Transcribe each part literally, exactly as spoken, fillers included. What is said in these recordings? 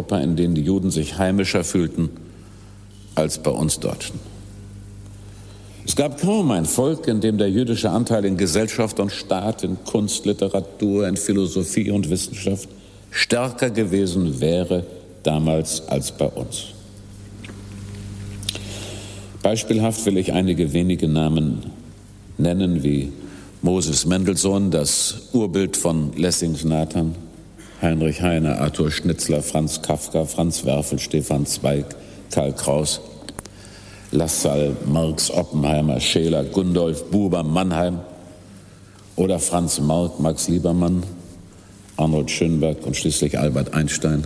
Europa, in denen die Juden sich heimischer fühlten als bei uns Deutschen. Es gab kaum ein Volk, in dem der jüdische Anteil in Gesellschaft und Staat, in Kunst, Literatur, in Philosophie und Wissenschaft stärker gewesen wäre damals als bei uns. Beispielhaft will ich einige wenige Namen nennen, wie Moses Mendelssohn, das Urbild von Lessings Nathan, Heinrich Heine, Arthur Schnitzler, Franz Kafka, Franz Werfel, Stefan Zweig, Karl Kraus, Lassalle, Marx, Oppenheimer, Scheler, Gundolf, Buber, Mannheim oder Franz Marc, Max Liebermann, Arnold Schönberg und schließlich Albert Einstein.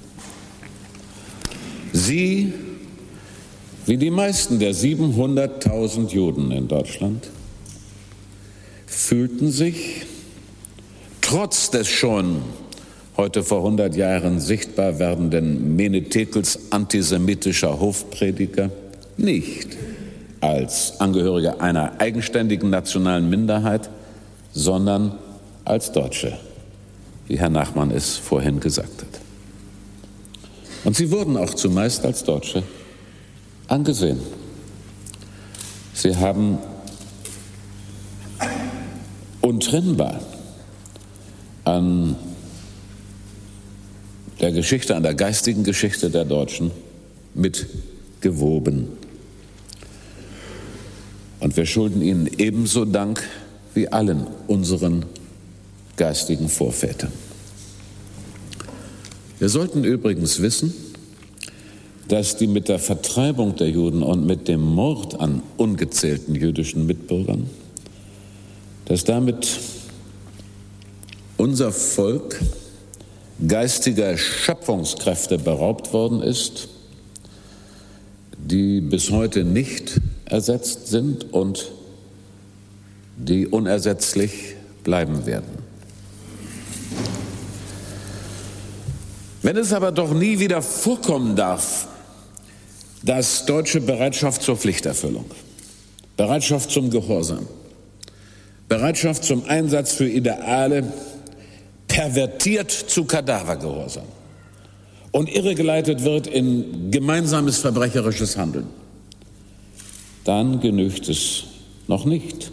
Sie, wie die meisten der siebenhunderttausend Juden in Deutschland, fühlten sich trotz des schon heute vor hundert Jahren sichtbar werdenden Menetekels antisemitischer Hofprediger nicht als Angehörige einer eigenständigen nationalen Minderheit, sondern als Deutsche, wie Herr Nachmann es vorhin gesagt hat. Und sie wurden auch zumeist als Deutsche angesehen. Sie haben untrennbar an der Geschichte, an der geistigen Geschichte der Deutschen mitgewoben. Und wir schulden ihnen ebenso Dank wie allen unseren geistigen Vorvätern. Wir sollten übrigens wissen, dass die mit der Vertreibung der Juden und mit dem Mord an ungezählten jüdischen Mitbürgern, dass damit unser Volk geistiger Schöpfungskräfte beraubt worden ist, die bis heute nicht ersetzt sind und die unersetzlich bleiben werden. Wenn es aber doch nie wieder vorkommen darf, dass deutsche Bereitschaft zur Pflichterfüllung, Bereitschaft zum Gehorsam, Bereitschaft zum Einsatz für Ideale pervertiert zu Kadavergehorsam und irregeleitet wird in gemeinsames verbrecherisches Handeln, dann genügt es noch nicht,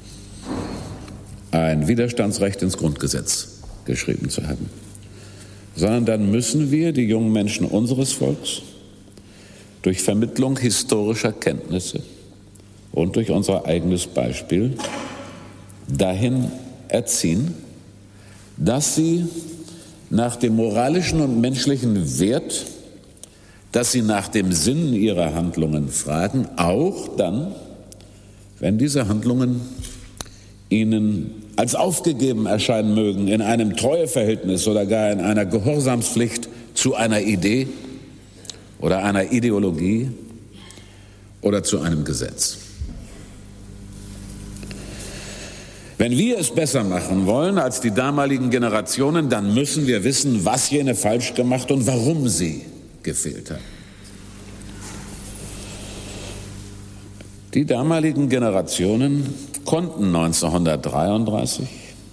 ein Widerstandsrecht ins Grundgesetz geschrieben zu haben, sondern dann müssen wir die jungen Menschen unseres Volks durch Vermittlung historischer Kenntnisse und durch unser eigenes Beispiel dahin erziehen, dass sie nach dem moralischen und menschlichen Wert, dass sie nach dem Sinn ihrer Handlungen fragen, auch dann, wenn diese Handlungen ihnen als aufgegeben erscheinen mögen, in einem Treueverhältnis oder gar in einer Gehorsamspflicht zu einer Idee oder einer Ideologie oder zu einem Gesetz. Wenn wir es besser machen wollen als die damaligen Generationen, dann müssen wir wissen, was jene falsch gemacht und warum sie gefehlt haben. Die damaligen Generationen konnten neunzehnhundertdreiunddreißig,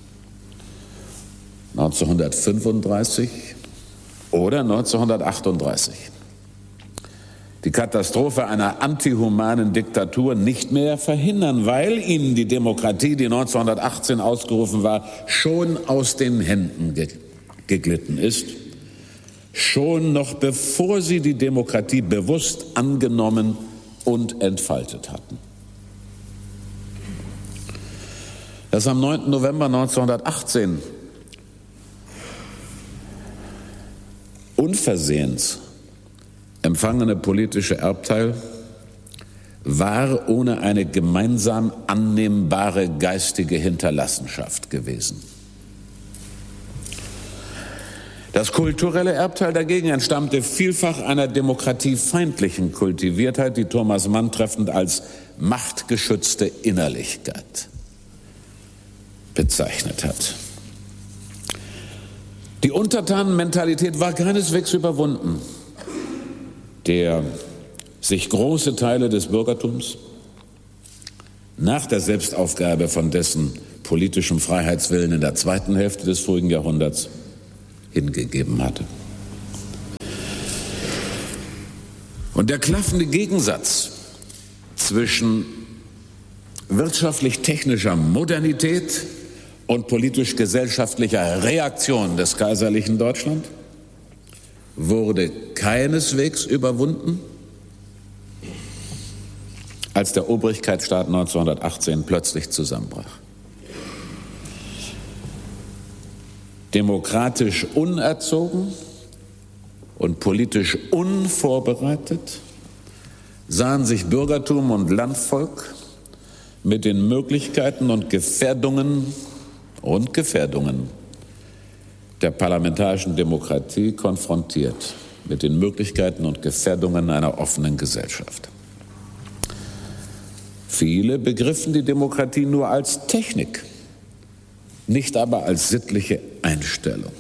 neunzehnhundertfünfunddreißig oder neunzehnhundertachtunddreißig die Katastrophe einer antihumanen Diktatur nicht mehr verhindern, weil ihnen die Demokratie, die neunzehnhundertachtzehn ausgerufen war, schon aus den Händen ge- geglitten ist, schon noch bevor sie die Demokratie bewusst angenommen und entfaltet hatten. Das am neunten November neunzehnhundertachtzehn unversehens empfangene politische Erbteil war ohne eine gemeinsam annehmbare geistige Hinterlassenschaft gewesen. Das kulturelle Erbteil dagegen entstammte vielfach einer demokratiefeindlichen Kultiviertheit, die Thomas Mann treffend als machtgeschützte Innerlichkeit bezeichnet hat. Die Untertanenmentalität war keineswegs überwunden, der sich große Teile des Bürgertums nach der Selbstaufgabe von dessen politischem Freiheitswillen in der zweiten Hälfte des vorigen Jahrhunderts hingegeben hatte. Und der klaffende Gegensatz zwischen wirtschaftlich-technischer Modernität und politisch-gesellschaftlicher Reaktion des kaiserlichen Deutschland wurde keineswegs überwunden, als der Obrigkeitsstaat neunzehnhundertachtzehn plötzlich zusammenbrach. Demokratisch unerzogen und politisch unvorbereitet sahen sich Bürgertum und Landvolk mit den Möglichkeiten und Gefährdungen und Gefährdungen der parlamentarischen Demokratie konfrontiert, mit den Möglichkeiten und Gefährdungen einer offenen Gesellschaft. Viele begriffen die Demokratie nur als Technik, nicht aber als sittliche Einstellung,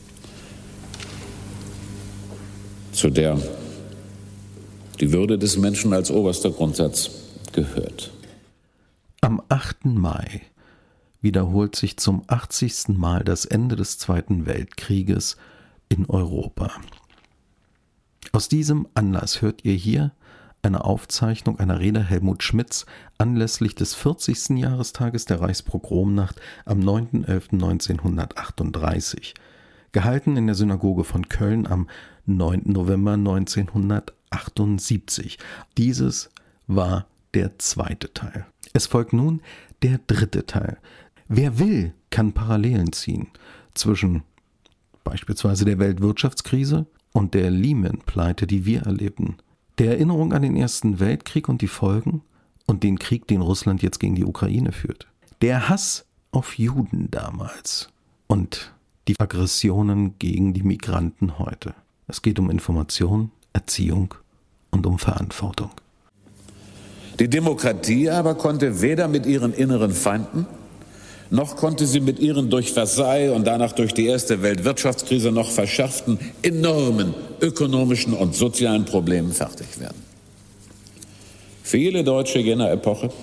zu der die Würde des Menschen als oberster Grundsatz gehört. Am achten Mai wiederholt sich zum achtzigsten Mal das Ende des Zweiten Weltkrieges in Europa. Aus diesem Anlass hört ihr hier eine Aufzeichnung einer Rede Helmut Schmidts anlässlich des vierzigsten Jahrestages der Reichspogromnacht am neunten elften neunzehnhundertachtunddreißig, gehalten in der Synagoge von Köln am neunten November neunzehnhundertachtundsiebzig. Dieses war der zweite Teil. Es folgt nun der dritte Teil. Wer will, kann Parallelen ziehen zwischen beispielsweise der Weltwirtschaftskrise und der Lehman-Pleite, die wir erlebten, der Erinnerung an den Ersten Weltkrieg und die Folgen und den Krieg, den Russland jetzt gegen die Ukraine führt. Der Hass auf Juden damals und die Aggressionen gegen die Migranten heute. Es geht um Information, Erziehung und um Verantwortung. Die Demokratie aber konnte weder mit ihren inneren Feinden, noch konnte sie mit ihren durch Versailles und danach durch die erste Weltwirtschaftskrise noch verschärften enormen ökonomischen und sozialen Problemen fertig werden. Viele Deutsche jener Epoche,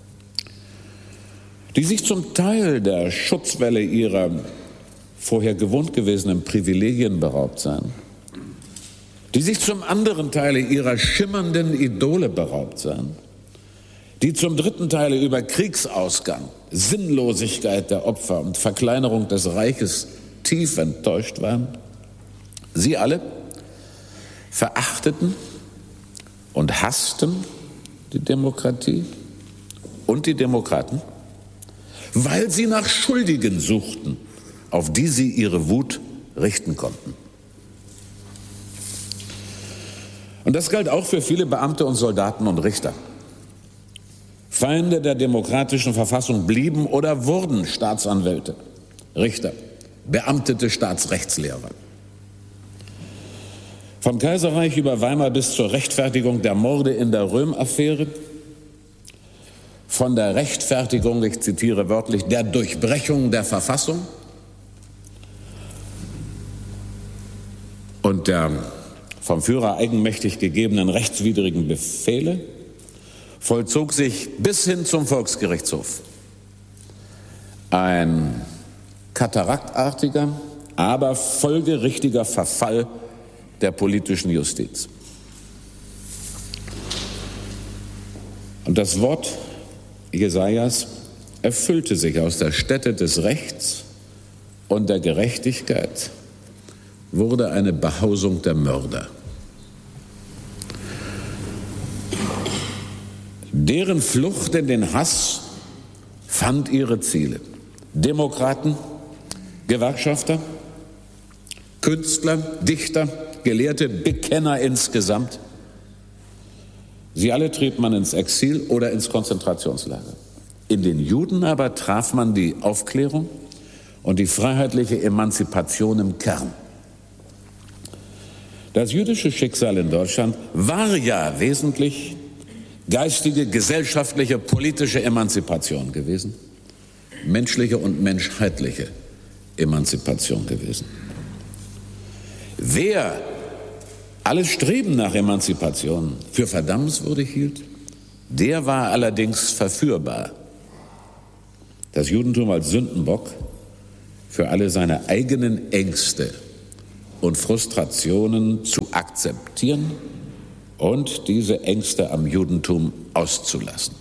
die sich zum Teil der Schutzwelle ihrer vorher gewohnt gewesenen Privilegien beraubt sahen, die sich zum anderen Teile ihrer schimmernden Idole beraubt sahen, die zum dritten Teile über Kriegsausgang, Sinnlosigkeit der Opfer und Verkleinerung des Reiches tief enttäuscht waren, sie alle verachteten und hassten die Demokratie und die Demokraten, weil sie nach Schuldigen suchten, auf die sie ihre Wut richten konnten. Und das galt auch für viele Beamte und Soldaten und Richter. Feinde der demokratischen Verfassung blieben oder wurden Staatsanwälte, Richter, beamtete Staatsrechtslehrer. Vom Kaiserreich über Weimar bis zur Rechtfertigung der Morde in der Röhm-Affäre, von der Rechtfertigung, ich zitiere wörtlich, der Durchbrechung der Verfassung und der vom Führer eigenmächtig gegebenen rechtswidrigen Befehle vollzog sich bis hin zum Volksgerichtshof ein kataraktartiger, aber folgerichtiger Verfall der politischen Justiz. Und das Wort Jesajas erfüllte sich: aus der Stätte des Rechts und der Gerechtigkeit wurde eine Behausung der Mörder. Deren Flucht in den Hass fand ihre Ziele. Demokraten, Gewerkschafter, Künstler, Dichter, Gelehrte, Bekenner insgesamt. Sie alle trieb man ins Exil oder ins Konzentrationslager. In den Juden aber traf man die Aufklärung und die freiheitliche Emanzipation im Kern. Das jüdische Schicksal in Deutschland war ja wesentlich geistige, gesellschaftliche, politische Emanzipation gewesen, menschliche und menschheitliche Emanzipation gewesen. Wer alles Streben nach Emanzipation für verdammenswürdig hielt, der war allerdings verführbar, das Judentum als Sündenbock für alle seine eigenen Ängste und Frustrationen zu akzeptieren und diese Ängste am Judentum auszulassen.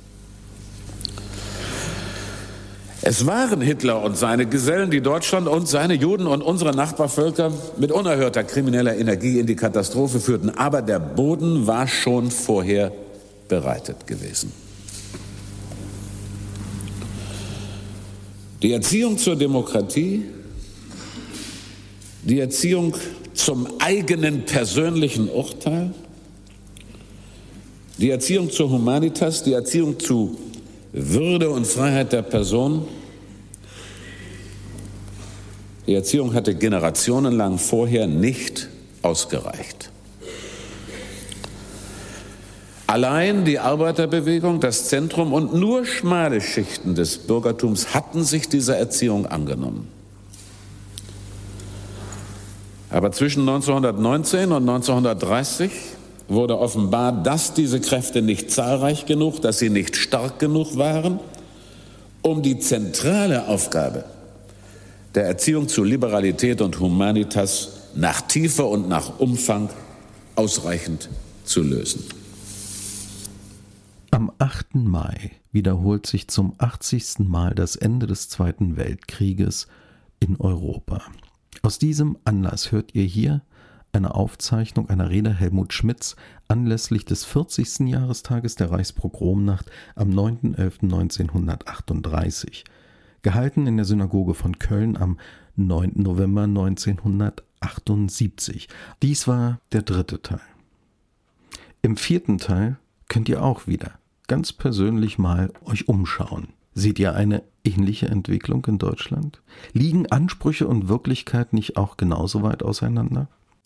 Es waren Hitler und seine Gesellen, die Deutschland und seine Juden und unsere Nachbarvölker mit unerhörter krimineller Energie in die Katastrophe führten. Aber der Boden war schon vorher bereitet gewesen. Die Erziehung zur Demokratie, die Erziehung zum eigenen persönlichen Urteil, die Erziehung zur Humanitas, die Erziehung zu Würde und Freiheit der Person. Die Erziehung hatte generationenlang vorher nicht ausgereicht. Allein die Arbeiterbewegung, das Zentrum und nur schmale Schichten des Bürgertums hatten sich dieser Erziehung angenommen. Aber zwischen neunzehnhundertneunzehn und neunzehnhundertdreißig wurde offenbar, dass diese Kräfte nicht zahlreich genug, dass sie nicht stark genug waren, um die zentrale Aufgabe der Erziehung zu Liberalität und Humanitas nach Tiefe und nach Umfang ausreichend zu lösen. Am achten Mai wiederholt sich zum achtzigsten Mal das Ende des Zweiten Weltkrieges in Europa. Aus diesem Anlass hört ihr hier eine Aufzeichnung einer Rede Helmut Schmidts anlässlich des vierzigsten Jahrestages der Reichspogromnacht am neunten elften neunzehnhundertachtunddreißig, gehalten in der Synagoge von Köln am neunten November neunzehnhundertachtundsiebzig. Dies war der dritte Teil. Im vierten Teil könnt ihr auch wieder ganz persönlich mal euch umschauen. Seht ihr eine ähnliche Entwicklung in Deutschland? Liegen Ansprüche und Wirklichkeit nicht auch genauso weit auseinander?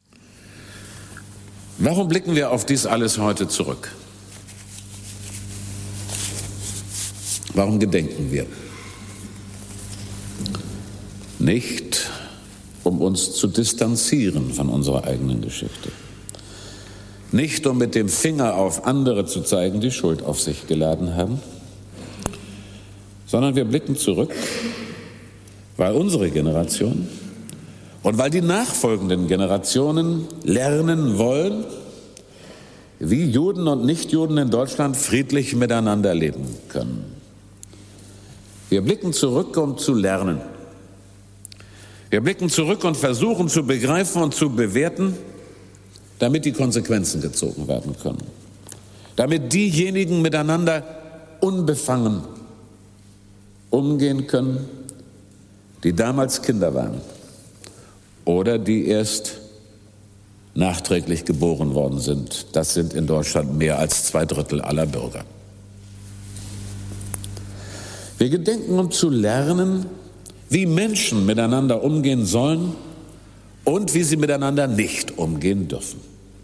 Warum blicken wir auf dies alles heute zurück? Warum gedenken wir? Nicht, um uns zu distanzieren von unserer eigenen Geschichte. Nicht, um mit dem Finger auf andere zu zeigen, die Schuld auf sich geladen haben, sondern wir blicken zurück, weil unsere Generation und weil die nachfolgenden Generationen lernen wollen, wie Juden und Nichtjuden in Deutschland friedlich miteinander leben können. Wir blicken zurück, um zu lernen. Wir blicken zurück und versuchen zu begreifen und zu bewerten, damit die Konsequenzen gezogen werden können. Damit diejenigen miteinander unbefangen umgehen können, die damals Kinder waren oder die erst nachträglich geboren worden sind. Das sind in Deutschland mehr als zwei Drittel aller Bürger. Wir gedenken, um zu lernen, wie Menschen miteinander umgehen sollen und wie sie miteinander nicht umgehen dürfen.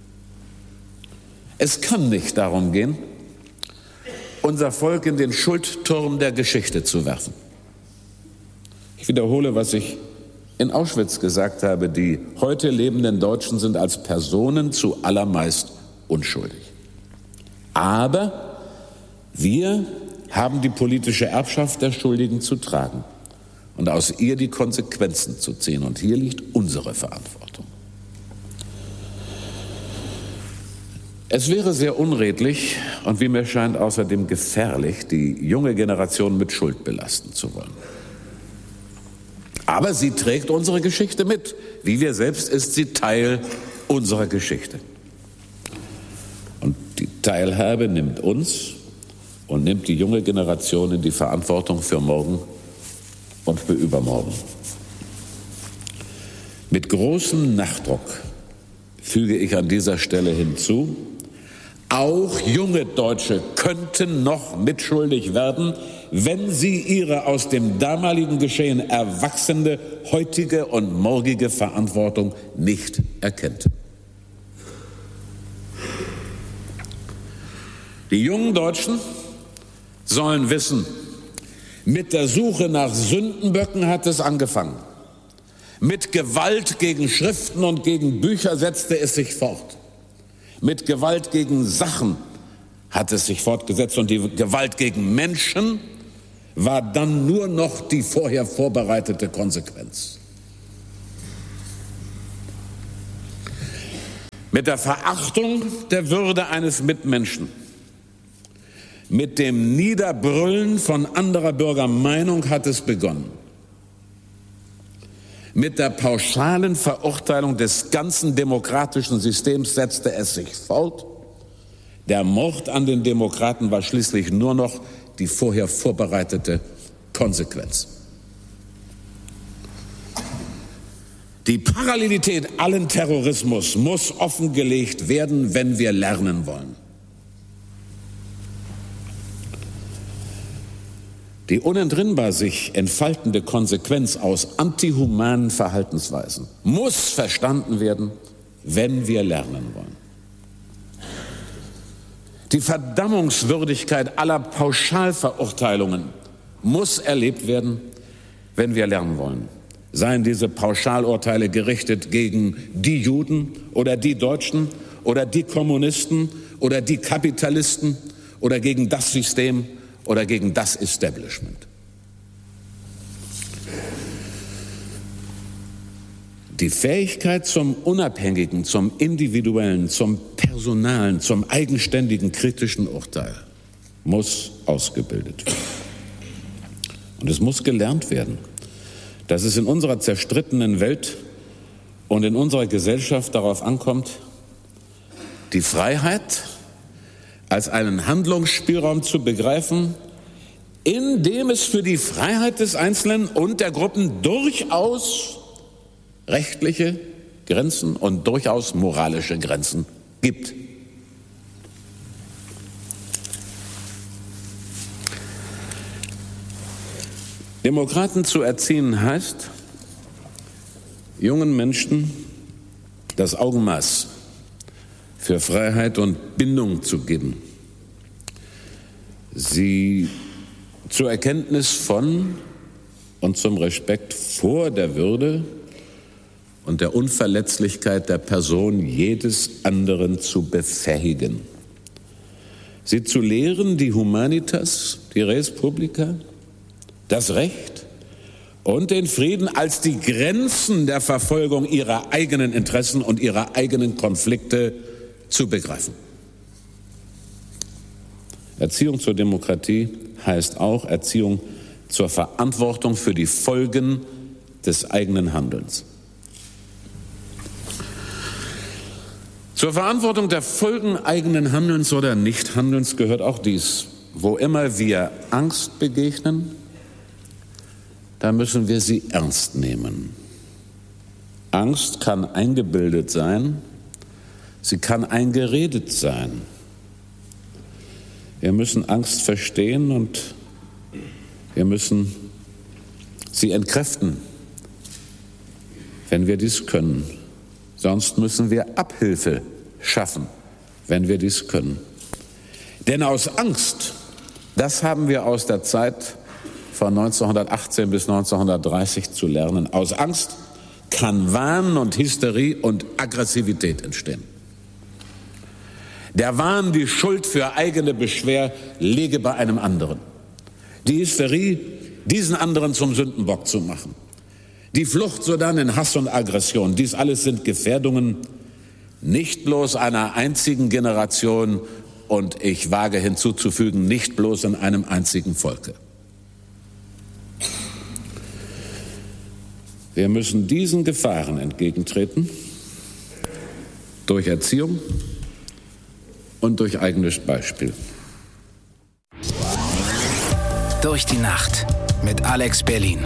Es kann nicht darum gehen, unser Volk in den Schuldturm der Geschichte zu werfen. Ich wiederhole, was ich in Auschwitz gesagt habe, die heute lebenden Deutschen sind als Personen zu allermeist unschuldig. Aber wir haben die politische Erbschaft der Schuldigen zu tragen und aus ihr die Konsequenzen zu ziehen. Und hier liegt unsere Verantwortung. Es wäre sehr unredlich und wie mir scheint außerdem gefährlich, die junge Generation mit Schuld belasten zu wollen. Aber sie trägt unsere Geschichte mit. Wie wir selbst ist sie Teil unserer Geschichte. Und die Teilhabe nimmt uns und nimmt die junge Generation in die Verantwortung für morgen und für übermorgen. Mit großem Nachdruck füge ich an dieser Stelle hinzu, auch junge Deutsche könnten noch mitschuldig werden, wenn sie ihre aus dem damaligen Geschehen erwachsene heutige und morgige Verantwortung nicht erkennt. Die jungen Deutschen sollen wissen, mit der Suche nach Sündenböcken hat es angefangen. Mit Gewalt gegen Schriften und gegen Bücher setzte es sich fort. Mit Gewalt gegen Sachen hat es sich fortgesetzt und die Gewalt gegen Menschen war dann nur noch die vorher vorbereitete Konsequenz. Mit der Verachtung der Würde eines Mitmenschen, mit dem Niederbrüllen von anderer Bürger Meinung hat es begonnen. Mit der pauschalen Verurteilung des ganzen demokratischen Systems setzte es sich fort. Der Mord an den Demokraten war schließlich nur noch die vorher vorbereitete Konsequenz. Die Parallelität allen Terrorismus muss offengelegt werden, wenn wir lernen wollen. Die unentrinnbar sich entfaltende Konsequenz aus antihumanen Verhaltensweisen muss verstanden werden, wenn wir lernen wollen. Die Verdammungswürdigkeit aller Pauschalverurteilungen muss erlebt werden, wenn wir lernen wollen. Seien diese Pauschalurteile gerichtet gegen die Juden oder die Deutschen oder die Kommunisten oder die Kapitalisten oder gegen das System oder gegen das Establishment. Die Fähigkeit zum unabhängigen, zum individuellen, zum personalen, zum eigenständigen kritischen Urteil muss ausgebildet werden. Und es muss gelernt werden, dass es in unserer zerstrittenen Welt und in unserer Gesellschaft darauf ankommt, die Freiheit als einen Handlungsspielraum zu begreifen, in dem es für die Freiheit des Einzelnen und der Gruppen durchaus rechtliche Grenzen und durchaus moralische Grenzen gibt. Demokraten zu erziehen heißt, jungen Menschen das Augenmaß für Freiheit und Bindung zu geben, sie zur Erkenntnis von und zum Respekt vor der Würde und der Unverletzlichkeit der Person jedes anderen zu befähigen, sie zu lehren, die Humanitas, die Res Publica, das Recht und den Frieden als die Grenzen der Verfolgung ihrer eigenen Interessen und ihrer eigenen Konflikte zu begreifen. Erziehung zur Demokratie heißt auch Erziehung zur Verantwortung für die Folgen des eigenen Handelns. Zur Verantwortung der Folgen eigenen Handelns oder Nichthandelns gehört auch dies: Wo immer wir Angst begegnen, da müssen wir sie ernst nehmen. Angst kann eingebildet sein, sie kann eingeredet sein. Wir müssen Angst verstehen und wir müssen sie entkräften, wenn wir dies können. Sonst müssen wir Abhilfe schaffen, wenn wir dies können. Denn aus Angst, das haben wir aus der Zeit von neunzehnhundertachtzehn bis neunzehnhundertdreißig zu lernen, aus Angst kann Wahn und Hysterie und Aggressivität entstehen. Der Wahn, die Schuld für eigene Beschwer, lege bei einem anderen. Die Hysterie, diesen anderen zum Sündenbock zu machen. Die Flucht sodann in Hass und Aggression, dies alles sind Gefährdungen nicht bloß einer einzigen Generation und ich wage hinzuzufügen, nicht bloß in einem einzigen Volke. Wir müssen diesen Gefahren entgegentreten durch Erziehung und durch eigenes Beispiel. Durch die Nacht mit Alex Berlin.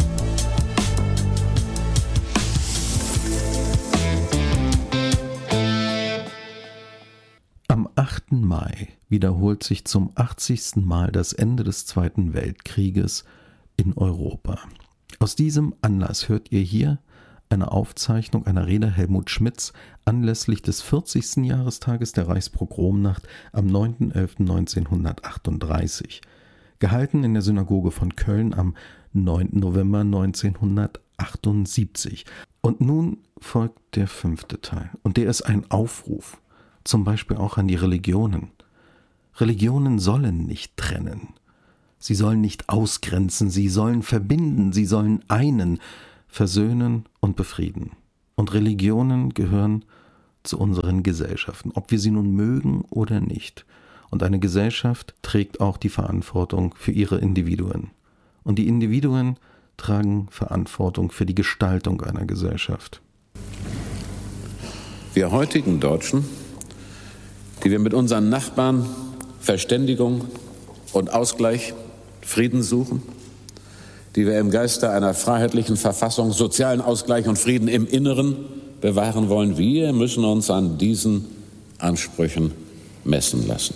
Am achten Mai wiederholt sich zum achtzigsten Mal das Ende des Zweiten Weltkrieges in Europa. Aus diesem Anlass hört ihr hier eine Aufzeichnung einer Rede Helmut Schmidts anlässlich des vierzigsten Jahrestages der Reichspogromnacht am neunten elften neunzehnhundertachtunddreißig, gehalten in der Synagoge von Köln am neunten November neunzehnhundertachtundsiebzig. Und nun folgt der fünfte Teil, und der ist ein Aufruf, zum Beispiel auch an die Religionen. Religionen sollen nicht trennen. Sie sollen nicht ausgrenzen, sie sollen verbinden, sie sollen einen, versöhnen und befrieden. Und Religionen gehören zu unseren Gesellschaften, ob wir sie nun mögen oder nicht. Und eine Gesellschaft trägt auch die Verantwortung für ihre Individuen. Und die Individuen tragen Verantwortung für die Gestaltung einer Gesellschaft. Wir heutigen Deutschen, die wir mit unseren Nachbarn Verständigung und Ausgleich, Frieden suchen, die wir im Geiste einer freiheitlichen Verfassung sozialen Ausgleich und Frieden im Inneren bewahren wollen, wir müssen uns an diesen Ansprüchen messen lassen.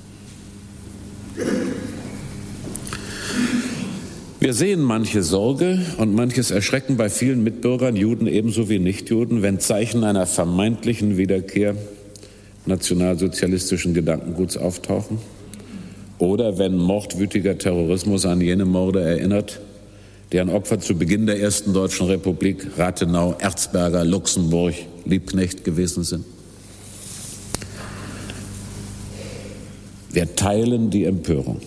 Wir sehen manche Sorge und manches Erschrecken bei vielen Mitbürgern, Juden ebenso wie Nichtjuden, wenn Zeichen einer vermeintlichen Wiederkehr nationalsozialistischen Gedankenguts auftauchen oder wenn mordwütiger Terrorismus an jene Morde erinnert, deren Opfer zu Beginn der ersten Deutschen Republik Rathenau, Erzberger, Luxemburg, Liebknecht gewesen sind. Wir teilen die Empörung.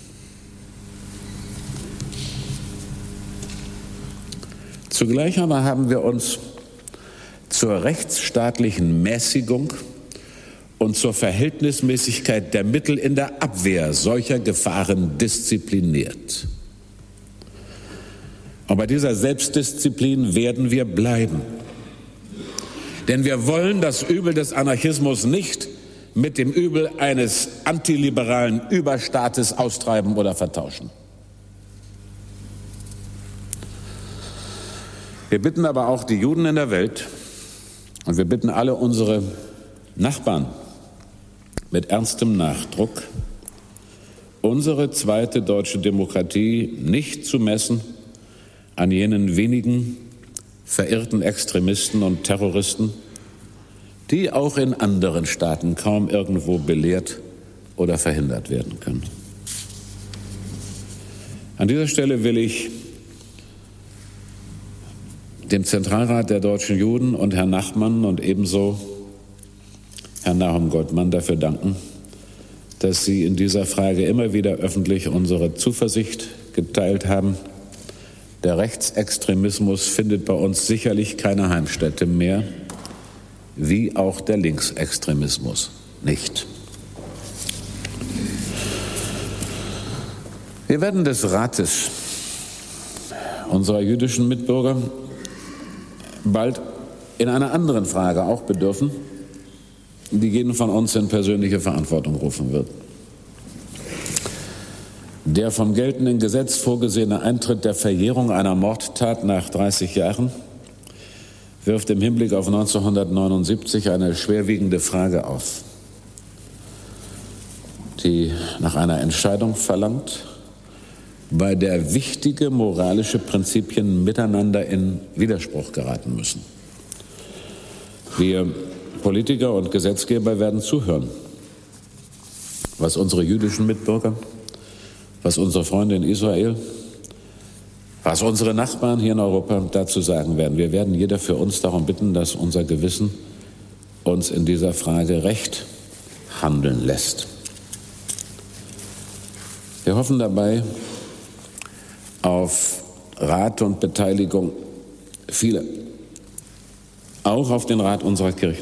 Zugleich aber haben wir uns zur rechtsstaatlichen Mäßigung und zur Verhältnismäßigkeit der Mittel in der Abwehr solcher Gefahren diszipliniert. Und bei dieser Selbstdisziplin werden wir bleiben. Denn wir wollen das Übel des Anarchismus nicht mit dem Übel eines antiliberalen Überstaates austreiben oder vertauschen. Wir bitten aber auch die Juden in der Welt und wir bitten alle unsere Nachbarn mit ernstem Nachdruck, unsere zweite deutsche Demokratie nicht zu messen an jenen wenigen verirrten Extremisten und Terroristen, die auch in anderen Staaten kaum irgendwo belehrt oder verhindert werden können. An dieser Stelle will ich dem Zentralrat der deutschen Juden und Herrn Nachmann und ebenso Herrn Nahum Goldmann dafür danken, dass Sie in dieser Frage immer wieder öffentlich unsere Zuversicht geteilt haben. Der Rechtsextremismus findet bei uns sicherlich keine Heimstätte mehr, wie auch der Linksextremismus nicht. Wir werden des Rates unserer jüdischen Mitbürger bald in einer anderen Frage auch bedürfen, die jeden von uns in persönliche Verantwortung rufen wird. Der vom geltenden Gesetz vorgesehene Eintritt der Verjährung einer Mordtat nach dreißig Jahren wirft im Hinblick auf neunzehnhundertneunundsiebzig eine schwerwiegende Frage auf, die nach einer Entscheidung verlangt, bei der wichtige moralische Prinzipien miteinander in Widerspruch geraten müssen. Wir Politiker und Gesetzgeber werden zuhören, was unsere jüdischen Mitbürger, was unsere Freunde in Israel, was unsere Nachbarn hier in Europa dazu sagen werden. Wir werden jeder für uns darum bitten, dass unser Gewissen uns in dieser Frage recht handeln lässt. Wir hoffen dabei auf Rat und Beteiligung vieler, auch auf den Rat unserer Kirchen.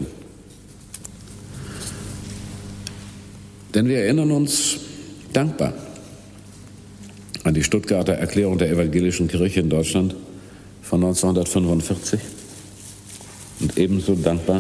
Denn wir erinnern uns dankbar an die Stuttgarter Erklärung der Evangelischen Kirche in Deutschland von neunzehnhundertfünfundvierzig und ebenso dankbar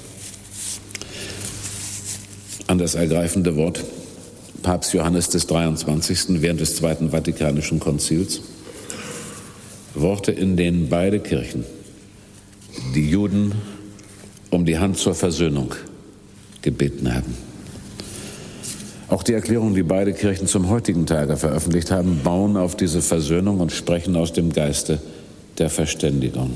an das ergreifende Wort Papst Johannes des dreiundzwanzigsten während des Zweiten Vatikanischen Konzils, Worte, in denen beide Kirchen die Juden um die Hand zur Versöhnung gebeten haben. Auch die Erklärungen, die beide Kirchen zum heutigen Tage veröffentlicht haben, bauen auf diese Versöhnung und sprechen aus dem Geiste der Verständigung.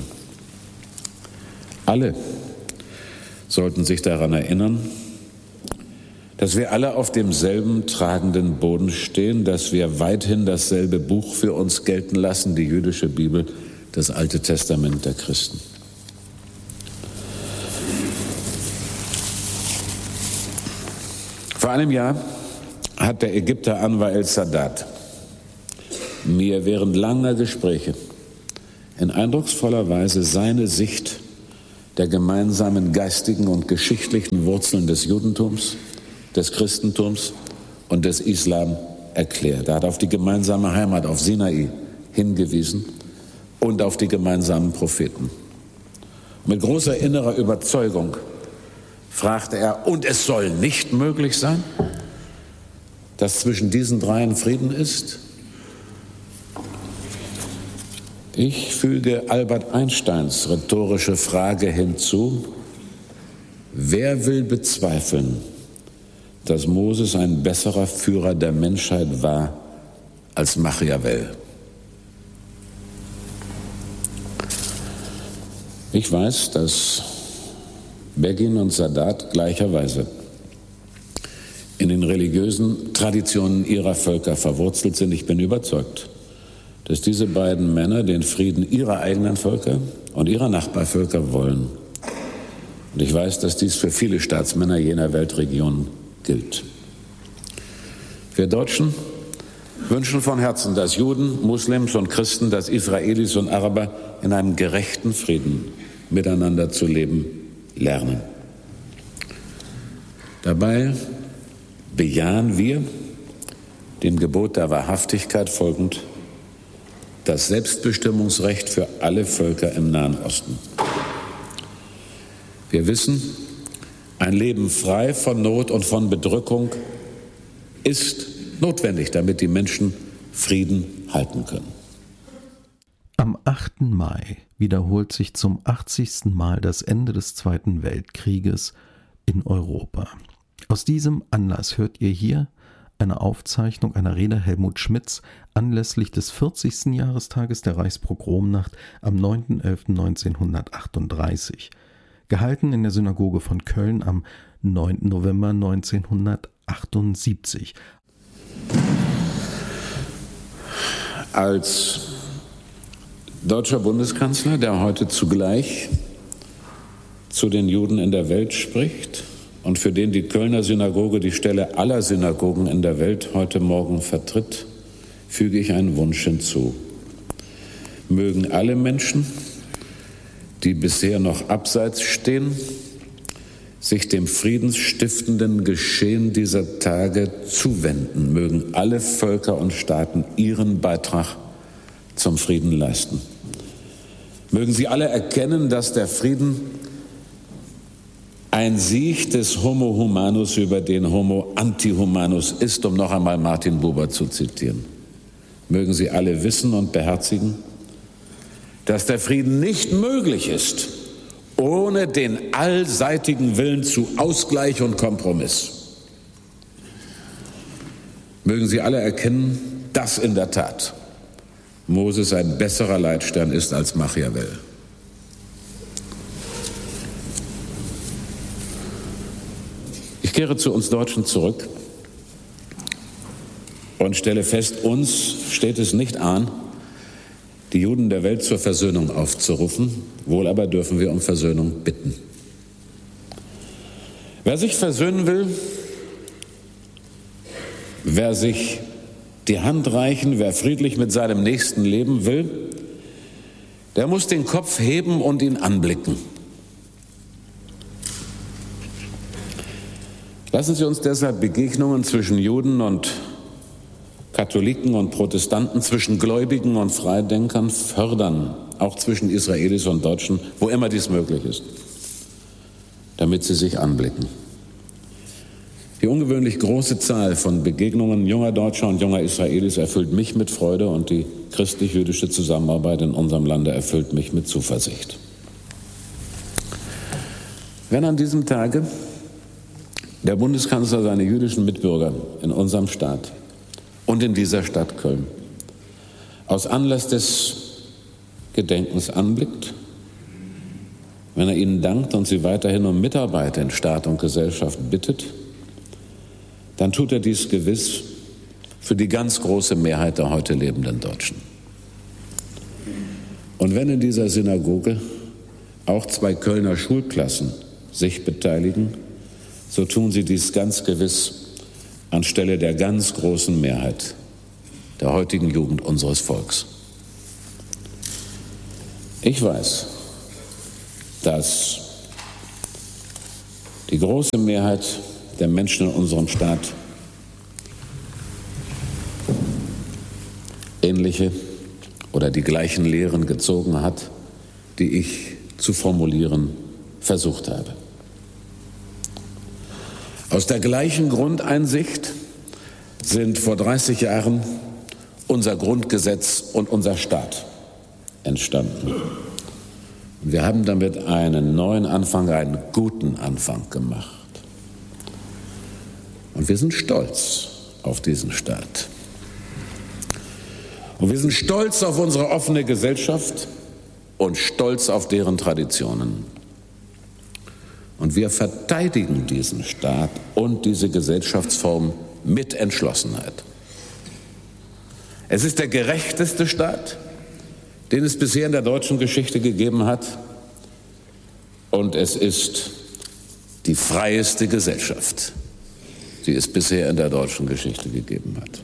Alle sollten sich daran erinnern, dass wir alle auf demselben tragenden Boden stehen, dass wir weithin dasselbe Buch für uns gelten lassen, die jüdische Bibel, das Alte Testament der Christen. Vor einem Jahr hat der Ägypter Anwar el-Sadat mir während langer Gespräche in eindrucksvoller Weise seine Sicht der gemeinsamen geistigen und geschichtlichen Wurzeln des Judentums, des Christentums und des Islam erklärt. Er hat auf die gemeinsame Heimat auf Sinai hingewiesen und auf die gemeinsamen Propheten. Mit großer innerer Überzeugung fragte er, und es soll nicht möglich sein, dass zwischen diesen dreien Frieden ist? Ich füge Albert Einsteins rhetorische Frage hinzu: Wer will bezweifeln, dass Moses ein besserer Führer der Menschheit war als Machiavel? Ich weiß, dass Begin und Sadat gleicherweise in den religiösen Traditionen ihrer Völker verwurzelt sind. Ich bin überzeugt, dass diese beiden Männer den Frieden ihrer eigenen Völker und ihrer Nachbarvölker wollen. Und ich weiß, dass dies für viele Staatsmänner jener Weltregionen gilt. Wir Deutschen wünschen von Herzen, dass Juden, Muslims und Christen, dass Israelis und Araber in einem gerechten Frieden miteinander zu leben lernen. Dabei bejahen wir, dem Gebot der Wahrhaftigkeit folgend, das Selbstbestimmungsrecht für alle Völker im Nahen Osten. Wir wissen, ein Leben frei von Not und von Bedrückung ist notwendig, damit die Menschen Frieden halten können. Am achten Mai wiederholt sich zum achtzigsten Mal das Ende des Zweiten Weltkrieges in Europa. Aus diesem Anlass hört ihr hier eine Aufzeichnung einer Rede Helmut Schmidts anlässlich des vierzigsten Jahrestages der Reichspogromnacht am neunten elften neunzehnhundertachtunddreißig, gehalten in der Synagoge von Köln am neunten November neunzehnhundertachtundsiebzig. Als deutscher Bundeskanzler, der heute zugleich zu den Juden in der Welt spricht und für den die Kölner Synagoge die Stelle aller Synagogen in der Welt heute Morgen vertritt, füge ich einen Wunsch hinzu. Mögen alle Menschen, die bisher noch abseits stehen, sich dem friedensstiftenden Geschehen dieser Tage zuwenden. Mögen alle Völker und Staaten ihren Beitrag zum Frieden leisten. Mögen sie alle erkennen, dass der Frieden ein Sieg des Homo humanus über den Homo antihumanus ist, um noch einmal Martin Buber zu zitieren. Mögen sie alle wissen und beherzigen, dass der Frieden nicht möglich ist ohne den allseitigen Willen zu Ausgleich und Kompromiss. Mögen sie alle erkennen, dass in der Tat Moses ein besserer Leitstern ist als Machiavel. Ich kehre zu uns Deutschen zurück und stelle fest, uns steht es nicht an, die Juden der Welt zur Versöhnung aufzurufen, wohl aber dürfen wir um Versöhnung bitten. Wer sich versöhnen will, wer sich die Hand reichen, wer friedlich mit seinem Nächsten leben will, der muss den Kopf heben und ihn anblicken. Lassen Sie uns deshalb Begegnungen zwischen Juden und Katholiken und Protestanten, zwischen Gläubigen und Freidenkern fördern, auch zwischen Israelis und Deutschen, wo immer dies möglich ist, damit sie sich anblicken. Die ungewöhnlich große Zahl von Begegnungen junger Deutscher und junger Israelis erfüllt mich mit Freude und die christlich-jüdische Zusammenarbeit in unserem Lande erfüllt mich mit Zuversicht. Wenn an diesem Tage der Bundeskanzler seine jüdischen Mitbürger in unserem Staat und in dieser Stadt Köln aus Anlass des Gedenkens anblickt, wenn er ihnen dankt und sie weiterhin um Mitarbeit in Staat und Gesellschaft bittet, dann tut er dies gewiss für die ganz große Mehrheit der heute lebenden Deutschen. Und wenn in dieser Synagoge auch zwei Kölner Schulklassen sich beteiligen, so tun sie dies ganz gewiss anstelle der ganz großen Mehrheit der heutigen Jugend unseres Volks. Ich weiß, dass die große Mehrheit der Menschen in unserem Staat ähnliche oder die gleichen Lehren gezogen hat, die ich zu formulieren versucht habe. Aus der gleichen Grundeinsicht sind vor dreißig Jahren unser Grundgesetz und unser Staat entstanden. Und wir haben damit einen neuen Anfang, einen guten Anfang gemacht. Und wir sind stolz auf diesen Staat. Und wir sind stolz auf unsere offene Gesellschaft und stolz auf deren Traditionen. Und wir verteidigen diesen Staat und diese Gesellschaftsform mit Entschlossenheit. Es ist der gerechteste Staat, den es bisher in der deutschen Geschichte gegeben hat. Und es ist die freieste Gesellschaft, die es bisher in der deutschen Geschichte gegeben hat.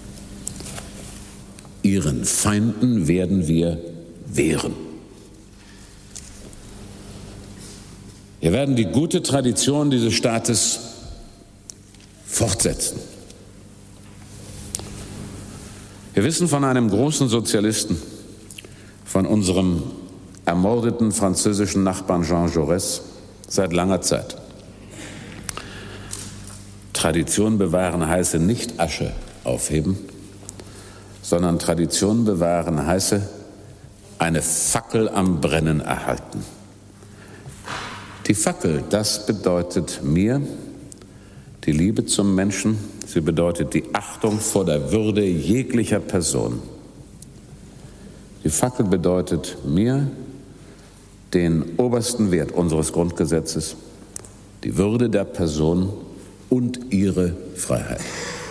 Ihren Feinden werden wir wehren. Wir werden die gute Tradition dieses Staates fortsetzen. Wir wissen von einem großen Sozialisten, von unserem ermordeten französischen Nachbarn Jean Jaurès seit langer Zeit. Tradition bewahren heiße nicht Asche aufheben, sondern Tradition bewahren heiße eine Fackel am Brennen erhalten. Die Fackel, das bedeutet mir die Liebe zum Menschen, sie bedeutet die Achtung vor der Würde jeglicher Person. Die Fackel bedeutet mir den obersten Wert unseres Grundgesetzes, die Würde der Person und ihre Freiheit.